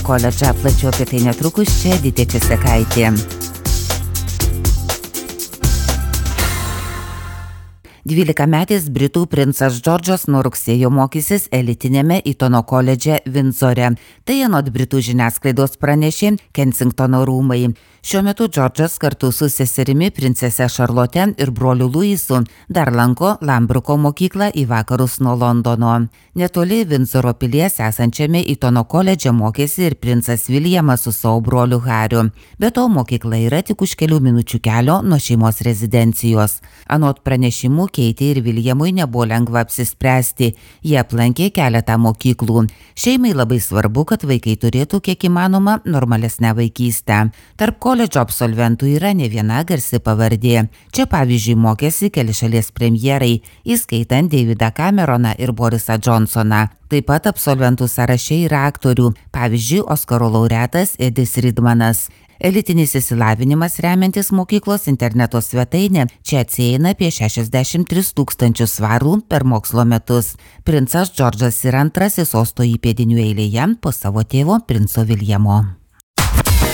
Koledžą plačiau apie tai netrukus, čia Edita Česekaitė. 12-metis Britų princas Džordžas nuo rugsėjo mokysis elitinėme Itono koledže Vindzore. Tai anot Britų žiniasklaidos pranešė Kensingtono rūmai. Šiuo metu Džordžas kartu su seserimi princese Šarlote ir broliu Luisu dar lanko Lambruko mokyklą į vakarus nuo Londono. Netoli Vindzoro pilies esančiame Itono koledže mokėsi ir princas Viljamas su savo broliu Hariu. Be to mokykla yra tik už kelių minučių kelio nuo šeimos rezidencijos. Anot pranešimų, Keitė ir Viljamui nebuvo lengva apsispręsti. Jie aplankė keletą mokyklų. Šeimai labai svarbu, kad vaikai turėtų kiek įmanoma normalesnę vaikystę. Tarp koledžo absolventų yra ne viena garsi pavardė. Čia pavyzdžiui mokėsi keli šalies premjerai, įskaitant Davidą Cameroną ir Borisą Johnsoną. Taip pat absolventų sąraše yra aktorių, pavyzdžiui, Oskaro laureatas Edis Ridmanas. Elitinis išsilavinimas remiantis mokyklos interneto svetainė čia atsieina apie 63 000 svarų per mokslo metus. Princas Džordžas yra antrasis sosto įpėdinių eilėje po savo tėvo princo Viljamo.